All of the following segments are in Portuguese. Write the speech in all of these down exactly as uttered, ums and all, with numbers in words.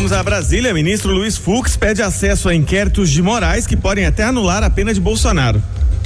vamos a Brasília. Ministro Luiz Fux pede acesso a inquéritos de Moraes que podem até anular a pena de Bolsonaro.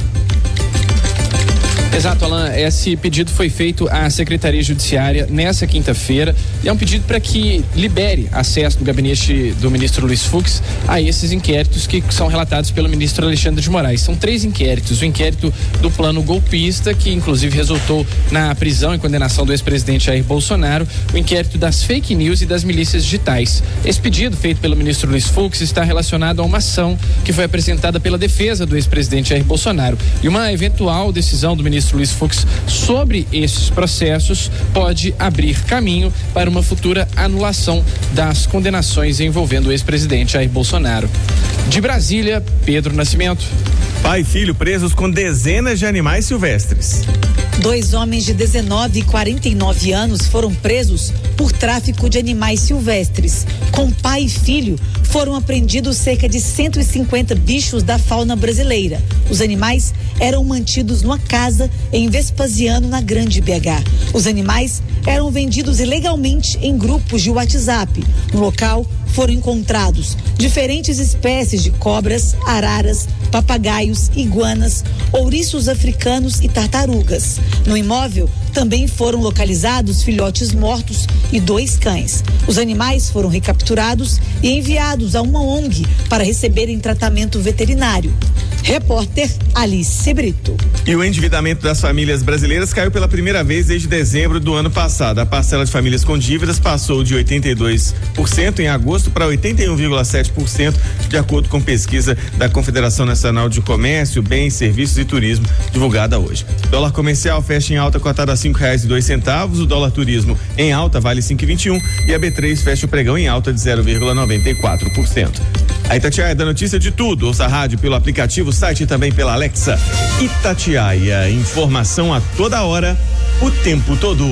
Exato, Alain, esse pedido foi feito à Secretaria Judiciária nessa quinta-feira e é um pedido para que libere acesso do gabinete do ministro Luiz Fux a esses inquéritos que são relatados pelo ministro Alexandre de Moraes. São três inquéritos: o inquérito do plano golpista, que inclusive resultou na prisão e condenação do ex-presidente Jair Bolsonaro, o inquérito das fake news e das milícias digitais. Esse pedido feito pelo ministro Luiz Fux está relacionado a uma ação que foi apresentada pela defesa do ex-presidente Jair Bolsonaro, e uma eventual decisão do ministro Luiz Fux sobre esses processos pode abrir caminho para uma futura anulação das condenações envolvendo o ex-presidente Jair Bolsonaro. De Brasília, Pedro Nascimento. Pai e filho presos com dezenas de animais silvestres. Dois homens de dezenove e quarenta e nove anos foram presos por tráfico de animais silvestres. Com pai e filho, foram apreendidos cerca de cento e cinquenta bichos da fauna brasileira. Os animais eram mantidos numa casa em Vespasiano, na Grande B H. Os animais eram vendidos ilegalmente em grupos de WhatsApp. No local, foram encontrados diferentes espécies de cobras, araras, papagaios, iguanas, ouriços africanos e tartarugas. No imóvel também foram localizados filhotes mortos e dois cães. Os animais foram recapturados e enviados a uma O N G para receberem tratamento veterinário. Repórter Alice Brito. E o endividamento das famílias brasileiras caiu pela primeira vez desde dezembro do ano passado. A parcela de famílias com dívidas passou de oitenta e dois por cento em agosto para oitenta e um vírgula sete por cento, de acordo com pesquisa da Confederação Nacional de Comércio, Bens, Serviços e Turismo, divulgada hoje. Dólar comercial fecha em alta, cotado a cinco reais e dois centavos. O dólar turismo em alta vale cinco e vinte e um e a B três fecha o pregão em alta de zero vírgula noventa e quatro por cento. A Itatiaia dá notícia de tudo. Ouça a rádio pelo aplicativo, site e também pela Alexa. Itatiaia, informação a toda hora, o tempo todo.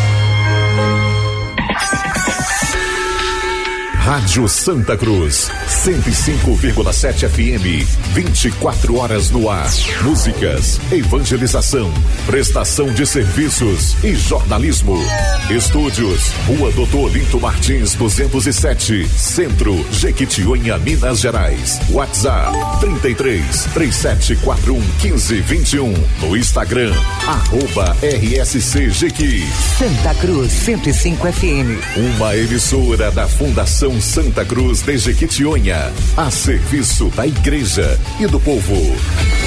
Rádio Santa Cruz, cento e cinco vírgula sete F M, vinte e quatro horas no ar. Músicas, evangelização, prestação de serviços e jornalismo. Estúdios, Rua Doutor Olinto Martins, duzentos e sete, Centro, Jequitinhonha, Minas Gerais. WhatsApp, trinta e três, três sete quatro um, quinze, vinte e um. No Instagram, arroba R S C Jequi. Santa Cruz, cento e cinco F M. Uma emissora da Fundação Santa Cruz de Jequitinhonha, a serviço da igreja e do povo.